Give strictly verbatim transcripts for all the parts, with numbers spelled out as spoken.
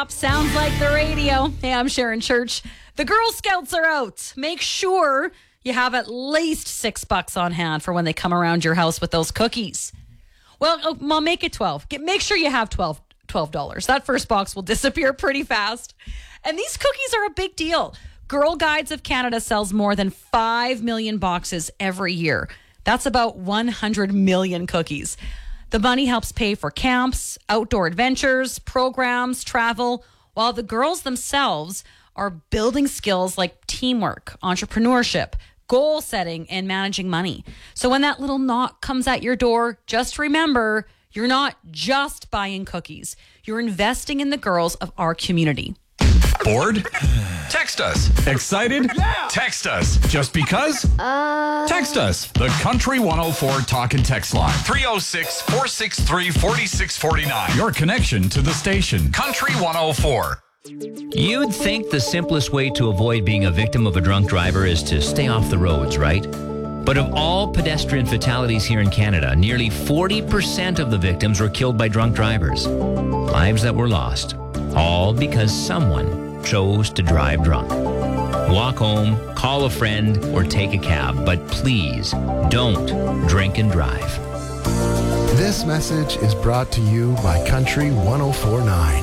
up. Sounds like the radio. Hey, I'm Sharon Church. The Girl Scouts are out. Make sure you have at least six bucks on hand for when they come around your house with those cookies. Well, oh, I'll make it twelve. Get, make sure you have twelve dollars. That first box will disappear pretty fast. And these cookies are a big deal. Girl Guides of Canada sells more than five million boxes every year. That's about one hundred million cookies. The money helps pay for camps, outdoor adventures, programs, travel, while the girls themselves are building skills like teamwork, entrepreneurship, goal setting, and managing money. So when that little knock comes at your door, just remember, you're not just buying cookies. You're investing in the girls of our community. Bored? Text us. Excited? Yeah! Text us. Just because? Uh... Text us. The Country one oh four Talk and Text line. three oh six, four six three, four six four nine. Your connection to the station. Country one oh four. You'd think the simplest way to avoid being a victim of a drunk driver is to stay off the roads, right? But of all pedestrian fatalities here in Canada, nearly forty percent of the victims were killed by drunk drivers. Lives that were lost, all because someone chose to drive drunk. Walk home, call a friend, or take a cab, but please don't drink and drive. This message is brought to you by Country one oh four point nine.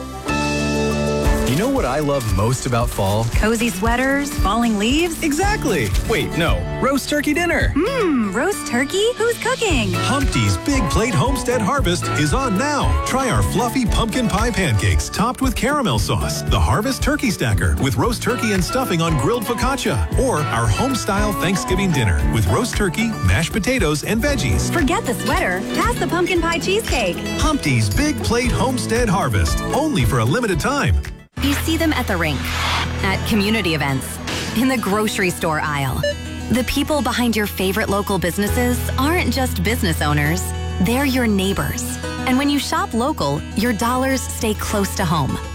You know what I love most about fall? Cozy sweaters, falling leaves. Exactly. Wait, no. Roast turkey dinner. Mmm, roast turkey? Who's cooking? Humpty's Big Plate Homestead Harvest is on now. Try our fluffy pumpkin pie pancakes topped with caramel sauce, the Harvest Turkey Stacker with roast turkey and stuffing on grilled focaccia, or our home-style Thanksgiving dinner with roast turkey, mashed potatoes, and veggies. Forget the sweater. Pass the pumpkin pie cheesecake. Humpty's Big Plate Homestead Harvest, only for a limited time. You see them at the rink, at community events, in the grocery store aisle. The people behind your favorite local businesses aren't just business owners, they're your neighbors. And when you shop local, your dollars stay close to home.